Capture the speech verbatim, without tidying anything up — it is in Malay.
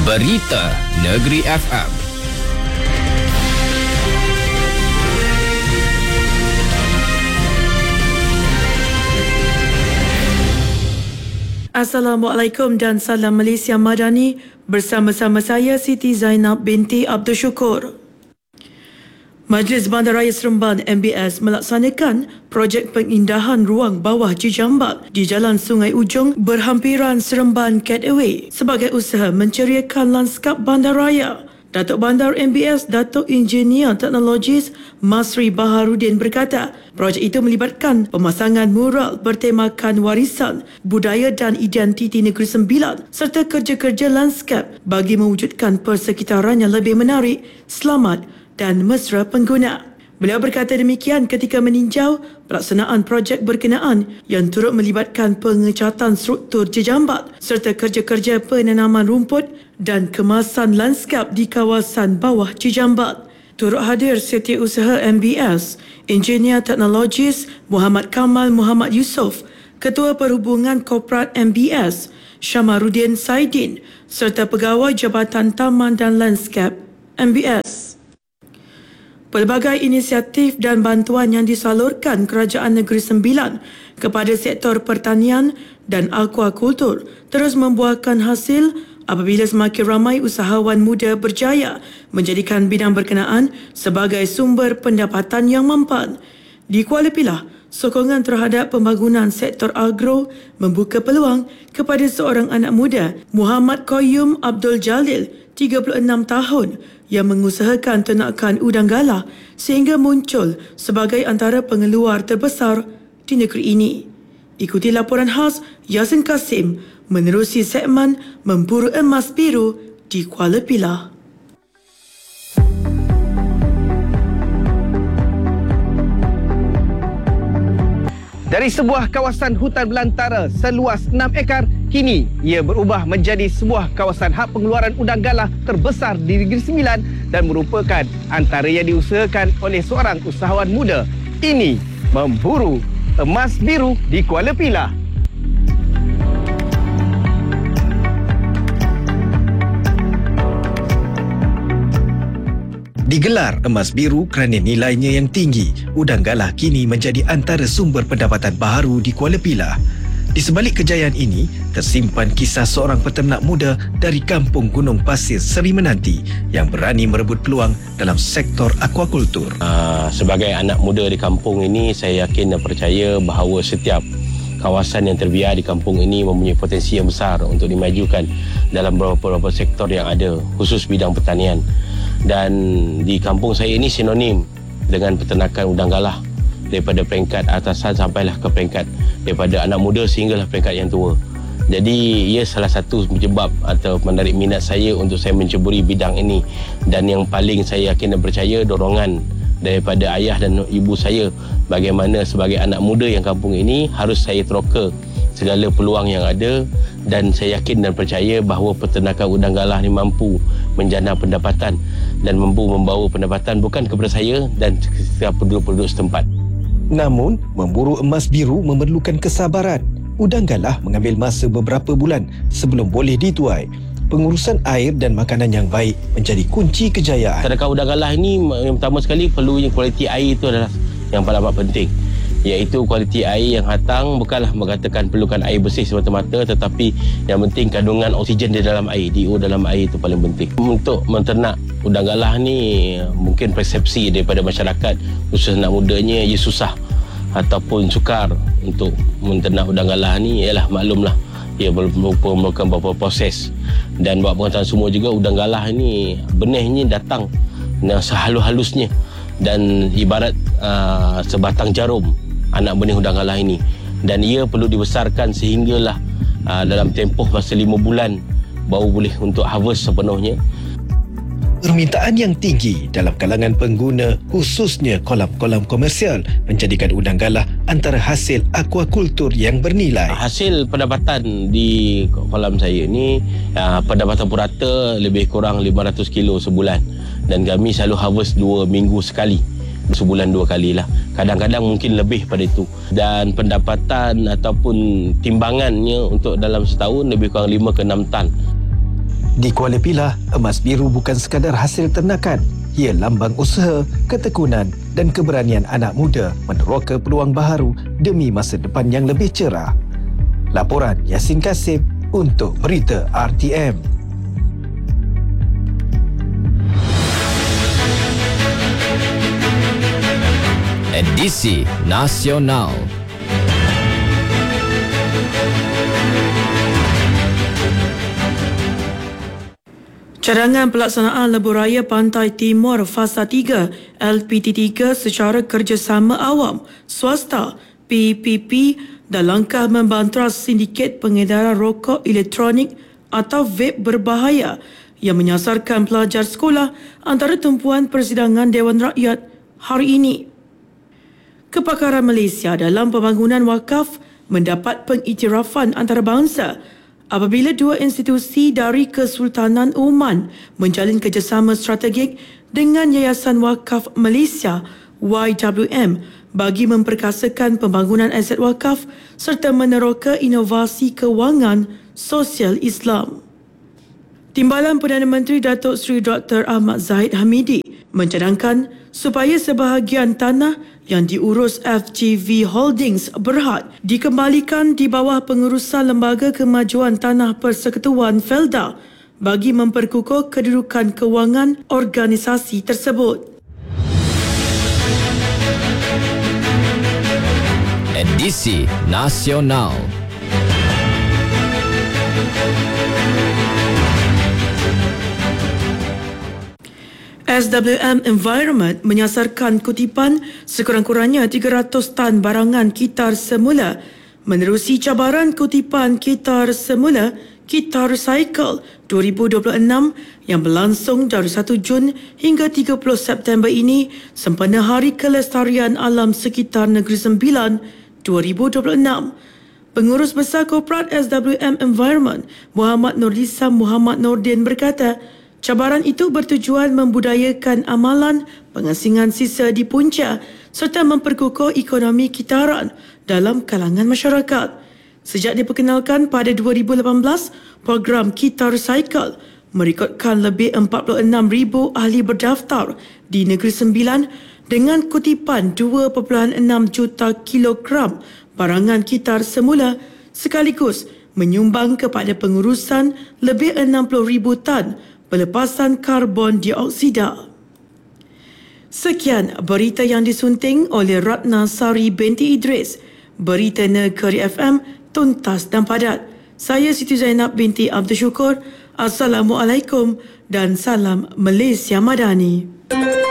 Berita Negeri F M. Assalamualaikum dan salam Malaysia Madani. Bersama-sama saya Siti Zainab binti Abdul Syukur. Majlis Bandaraya Seremban M B S melaksanakan projek pengindahan ruang bawah Jijambal di Jalan Sungai Ujong berhampiran Seremban Cataway sebagai usaha menceriakan lanskap bandaraya. Datuk Bandar M B S Datuk Engineer Teknologis Masri Baharudin berkata, projek itu melibatkan pemasangan mural bertemakan warisan, budaya dan identiti Negeri Sembilan serta kerja-kerja lanskap bagi mewujudkan persekitaran yang lebih menarik, selamat dan mesra pengguna. Beliau berkata demikian ketika meninjau pelaksanaan projek berkenaan yang turut melibatkan pengecatan struktur jejambat serta kerja-kerja penanaman rumput dan kemasan lanskap di kawasan bawah jejambat. Turut hadir Setiausaha M B S, Engineer Teknologis Muhammad Kamal Muhammad Yusof, Ketua Perhubungan Korporat M B S Syamaruddin Saidin serta Pegawai Jabatan Taman dan Lanskap M B S. Pelbagai inisiatif dan bantuan yang disalurkan Kerajaan Negeri Sembilan kepada sektor pertanian dan aquakultur terus membuahkan hasil apabila semakin ramai usahawan muda berjaya menjadikan bidang berkenaan sebagai sumber pendapatan yang mampan. Di Kuala Pilah, sokongan terhadap pembangunan sektor agro membuka peluang kepada seorang anak muda, Muhammad Qayyum Abdul Jalil, tiga puluh enam tahun, yang mengusahakan ternakan udang galah sehingga muncul sebagai antara pengeluar terbesar di negeri ini. Ikuti laporan khas Yasin Kasim menerusi segmen Memburu Emas Biru di Kuala Pilah. Dari sebuah kawasan hutan belantara seluas enam ekar, kini ia berubah menjadi sebuah kawasan hak pengeluaran udang galah terbesar di Negeri Sembilan dan merupakan antara yang diusahakan oleh seorang usahawan muda. Ini Memburu Emas Biru di Kuala Pilah. Digelar Emas Biru kerana nilainya yang tinggi, udang galah kini menjadi antara sumber pendapatan baharu di Kuala Pilah. Di sebalik kejayaan ini, tersimpan kisah seorang peternak muda dari kampung Gunung Pasir Seri Menanti yang berani merebut peluang dalam sektor aquakultur. Uh, sebagai anak muda di kampung ini, saya yakin dan percaya bahawa setiap kawasan yang terbiar di kampung ini mempunyai potensi yang besar untuk dimajukan dalam beberapa sektor yang ada, khusus bidang pertanian. Dan di kampung saya ini sinonim dengan peternakan udang galah, daripada peringkat atasan sampailah ke peringkat daripada anak muda sehinggalah peringkat yang tua. Jadi ia salah satu penyebab atau menarik minat saya untuk saya menceburi bidang ini. Dan yang paling saya yakin dan percaya, dorongan daripada ayah dan ibu saya bagaimana sebagai anak muda yang kampung ini harus saya teroka segala peluang yang ada. Dan saya yakin dan percaya bahawa peternakan udang galah ini mampu menjana pendapatan dan mampu membawa pendapatan bukan kepada saya dan setiap penduduk-penduduk setempat. Namun, memburu emas biru memerlukan kesabaran. Udang galah mengambil masa beberapa bulan sebelum boleh dituai. Pengurusan air dan makanan yang baik menjadi kunci kejayaan. Peternakan udang galah ini yang pertama sekali perlunya kualiti air itu adalah yang paling amat penting. Iaitu kualiti air yang hatang, bukanlah mengatakan perlukan air bersih semata-mata, tetapi yang penting kandungan oksigen di dalam air, D O dalam air itu paling penting. Untuk menternak udang galah ni mungkin persepsi daripada masyarakat khusus anak mudanya ia susah ataupun sukar untuk menternak udang galah ni. Ialah maklumlah ia memerlukan beberapa proses, dan buat pengetahuan semua juga udang galah ni benihnya datang dengan sehalus-halusnya dan ibarat uh, sebatang jarum anak benih udang galah ini, dan ia perlu dibesarkan sehinggalah uh, dalam tempoh masa lima bulan baru boleh untuk harvest sepenuhnya. Permintaan yang tinggi dalam kalangan pengguna, khususnya kolam-kolam komersial, menjadikan udang galah antara hasil aquakultur yang bernilai. Hasil pendapatan di kolam saya ni, uh, pendapatan purata lebih kurang lima ratus kilo sebulan, dan kami selalu harvest dua minggu sekali. Sebulan dua kali lah. Kadang-kadang mungkin lebih pada itu. Dan pendapatan ataupun timbangannya untuk dalam setahun lebih kurang lima ke enam tan. Di Kuala Pilah, emas biru bukan sekadar hasil ternakan. Ia lambang usaha, ketekunan dan keberanian anak muda meneroka peluang baharu demi masa depan yang lebih cerah. Laporan Yasin Kasim untuk Berita R T M. Edisi Nasional. Cadangan pelaksanaan Lebuh Raya Pantai Timur Fasa tiga L P T tiga secara kerjasama awam, swasta, P P P dalam langkah membantras sindiket pengedaran rokok elektronik atau vape berbahaya yang menyasarkan pelajar sekolah antara tumpuan persidangan Dewan Rakyat hari ini. Kepakaran Malaysia dalam pembangunan wakaf mendapat pengiktirafan antarabangsa apabila dua institusi dari Kesultanan Oman menjalin kerjasama strategik dengan Yayasan Wakaf Malaysia Y W M bagi memperkasakan pembangunan aset wakaf serta meneroka inovasi kewangan sosial Islam. Timbalan Perdana Menteri Datuk Seri Doktor Ahmad Zahid Hamidi mencadangkan supaya sebahagian tanah yang diurus F G V Holdings Berhad dikembalikan di bawah pengurusan Lembaga Kemajuan Tanah Persekutuan Felda bagi memperkukuh kedudukan kewangan organisasi tersebut. Edisi Nasional. S W M Environment menyasarkan kutipan sekurang-kurangnya tiga ratus tan barangan kitar semula menerusi cabaran kutipan kitar semula Kita Recycle dua ribu dua puluh enam yang berlangsung dari satu Jun hingga tiga puluh September ini sempena Hari Kelestarian Alam Sekitar Negeri Sembilan dua ribu dua puluh enam. Pengurus Besar Korporat S W M Environment Muhammad Nurlisam Muhammad Nordin berkata, cabaran itu bertujuan membudayakan amalan pengasingan sisa di punca serta memperkukuh ekonomi kitaran dalam kalangan masyarakat. Sejak diperkenalkan pada dua ribu lapan belas, program Kita Recycle merekodkan lebih empat puluh enam ribu ahli berdaftar di Negeri Sembilan dengan kutipan dua perpuluhan enam juta kilogram barangan kitar semula sekaligus menyumbang kepada pengurusan lebih enam puluh ribu tan pelepasan karbon dioksida. Sekian berita yang disunting oleh Ratna Sari binti Idris. Berita Negeri F M tuntas dan padat. Saya Siti Zainab binti Abdul Syukur. Assalamualaikum dan salam Malaysia Madani.